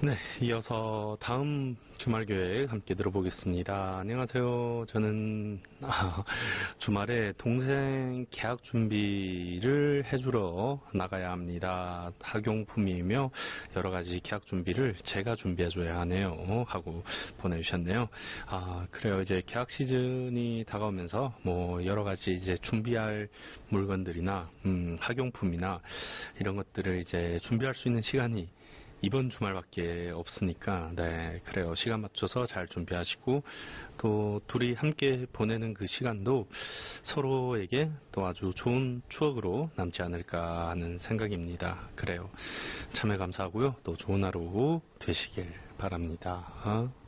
네, 이어서 다음 주말 계획 함께 들어보겠습니다. 안녕하세요. 저는 주말에 동생 계약 준비를 해주러 나가야 합니다. 학용품이며 여러 가지 계약 준비를 제가 준비해줘야 하네요. 하고 보내주셨네요. 그래요. 이제 계약 시즌이 다가오면서 뭐 여러 가지 이제 준비할 물건들이나 학용품이나 이런 것들을 이제 준비할 수 있는 시간이 이번 주말밖에 없으니까, 네, 그래요. 시간 맞춰서 잘 준비하시고, 또 둘이 함께 보내는 그 시간도 서로에게 또 아주 좋은 추억으로 남지 않을까 하는 생각입니다. 그래요. 참여 감사하고요. 또 좋은 하루 되시길 바랍니다.